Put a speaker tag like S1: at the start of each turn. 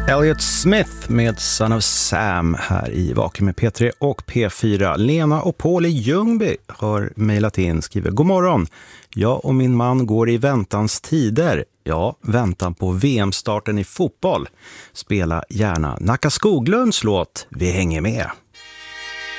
S1: Elliot Smith med Son of Sam här i Vaken med P3 och P4. Lena och Paul i Ljungby har mejlat in, skriver: God morgon, jag och min man går i väntans tider. Ja, väntan på VM-starten i fotboll. Spela gärna Nacka Skoglunds låt Vi hänger med.